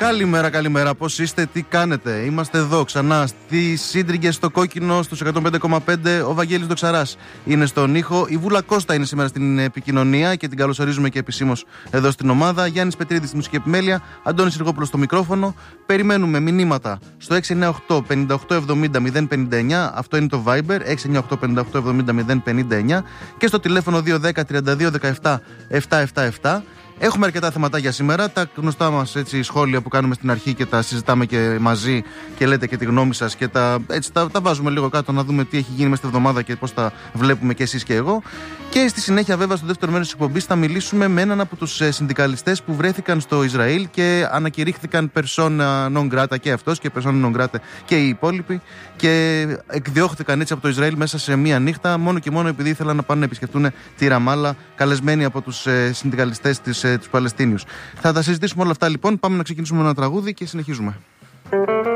Καλημέρα, καλημέρα. Πώς είστε, τι κάνετε? Είμαστε εδώ ξανά στις Σύντριγγες στο Κόκκινο, στους 105,5. Ο Βαγγέλης Δοξαράς είναι στον ήχο. Η Βούλα Κώστα είναι σήμερα στην επικοινωνία και την καλωσορίζουμε και επισήμως εδώ στην ομάδα. Γιάννης Πετρίδης στη μουσική επιμέλεια. Αντώνης Σιργόπουλος στο μικρόφωνο. Περιμένουμε μηνύματα στο 698 58 70 059. Αυτό είναι το Viber. 698 58 70 059. Και στο τηλέφωνο 210 32 17 777. Έχουμε αρκετά θέματα για σήμερα. Τα γνωστά μας σχόλια που κάνουμε στην αρχή και τα συζητάμε και μαζί και λέτε και τη γνώμη σας και τα βάζουμε λίγο κάτω να δούμε τι έχει γίνει μες τη εβδομάδα και πώς τα βλέπουμε και εσείς και εγώ. Και στη συνέχεια, βέβαια, στο δεύτερο μέρος της εκπομπής θα μιλήσουμε με έναν από τους συνδικαλιστές που βρέθηκαν στο Ισραήλ και ανακηρύχθηκαν persona non grata και αυτός και persona non grata και οι υπόλοιποι και εκδιώχθηκαν έτσι από το Ισραήλ μέσα σε μία νύχτα μόνο και μόνο επειδή ήθελαν να πάνε να επισκεφτούν τη Ραμάλα, καλεσμένοι από τους συνδικαλιστές τους Παλαιστίνιους. Θα τα συζητήσουμε όλα αυτά λοιπόν. Πάμε να ξεκινήσουμε με ένα τραγούδι και συνεχίζουμε.